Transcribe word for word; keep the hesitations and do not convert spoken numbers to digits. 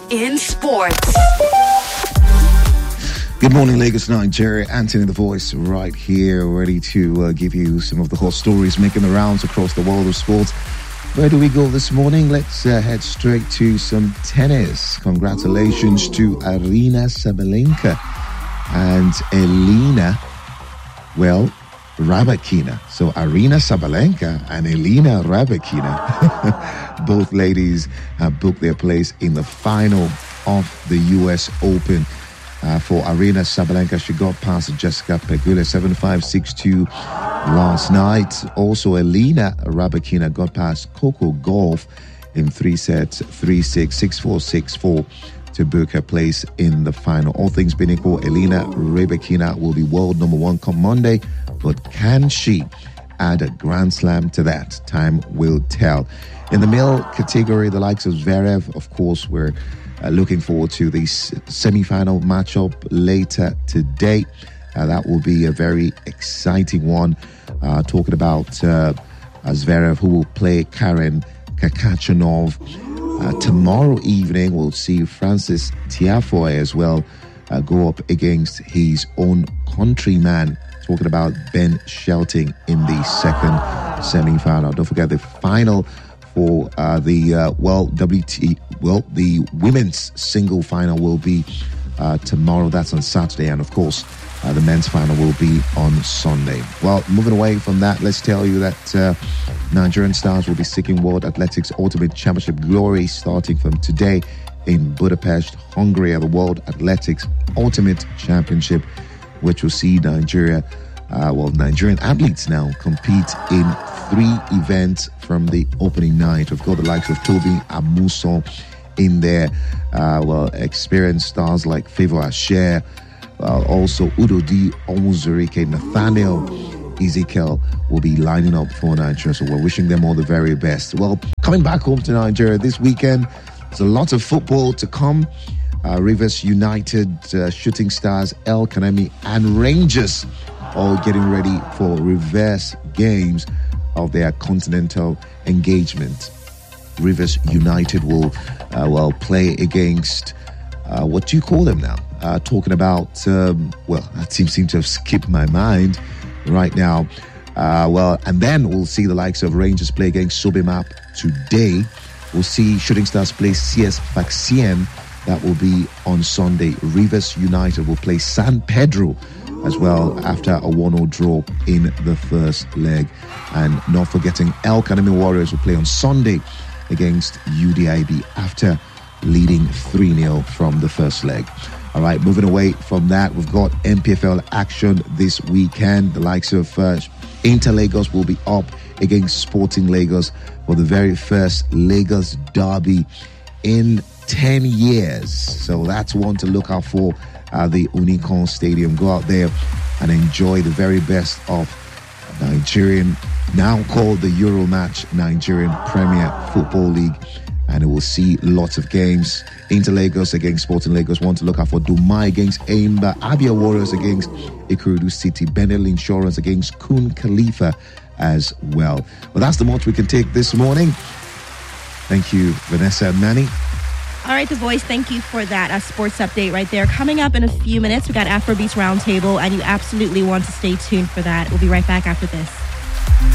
in sports. Good morning, Lagos, Nigeria. Anthony the Voice right here, ready to uh, give you some of the hot stories making the rounds across the world of sports. Where do we go this morning? Let's uh, head straight to some tennis. Congratulations to Aryna Sabalenka and Elena, well, Rybakina. So Aryna Sabalenka and Elena Rybakina, both ladies have booked their place in the final of the U S Open. Uh, for Aryna Sabalenka, she got past Jessica Pegula seven five, six two last night. Also, Elena Rybakina got past Coco Gauff in three sets, three six, six four, six four to book her place in the final. All things being equal, Elena Rybakina will be world number one come Monday, but can she add a Grand Slam to that? Time will tell. In the male category, the likes of Zverev, of course, we're uh, looking forward to the semi-final matchup later today. Uh, that will be a very exciting one. Uh, talking about uh, Zverev, who will play Karen Kakachanov. Uh, tomorrow evening, we'll see Francis Tiafoe as well uh, go up against his own countryman. Talking about Ben Shelton in the second semi-final. Don't forget the final for uh, the uh, well W T well the women's single final will be uh, tomorrow. That's on Saturday, and of course uh, the men's final will be on Sunday. Well, moving away from that, let's tell you that uh, Nigerian stars will be seeking World Athletics Ultimate Championship glory starting from today in Budapest, Hungary, at the World Athletics Ultimate Championship, which will see Nigeria, uh, well, Nigerian athletes now compete in three events from the opening night. We've got the likes of Toby Amuson in there, uh, well, experienced stars like Favor Asher, uh, also Udodi Omuzurike, Nathaniel Ezekiel will be lining up for Nigeria, so we're wishing them all the very best. Well, coming back home to Nigeria this weekend, there's a lot of football to come. Uh, Rivers United, uh, Shooting Stars, El Kanemi, and Rangers all getting ready for reverse games of their continental engagement. Rivers United will, uh, well, play against, uh, what do you call them now? Uh, talking about, um, well, that seems, seems to have skipped my mind right now. Uh, well, and then we'll see the likes of Rangers play against Sobimap today. We'll see Shooting Stars play C S Faxien. That will be on Sunday. Rivers United will play San Pedro as well after a one nil draw in the first leg. And not forgetting El Kanemi Warriors will play on Sunday against U D I B after leading three nil from the first leg. All right, moving away from that, we've got N P F L action this weekend. The likes of uh, Inter Lagos will be up against Sporting Lagos for the very first Lagos derby in ten years. So that's one to look out for at the Unicon Stadium. Go out there and enjoy the very best of Nigerian, now called the Euromatch Nigerian Premier Football League. And it will see lots of games. Inter Lagos against Sporting Lagos. One to look out for: Dumai against Aimba, Abia Warriors against Ikorodu City, Benel Insurance against Kun Khalifa as well. Well, that's the most we can take this morning. Thank you, Vanessa and Manny. All right, The Voice, thank you for that uh, sports update right there. Coming up in a few minutes, we got Afrobeats Roundtable, and you absolutely want to stay tuned for that. We'll be right back after this.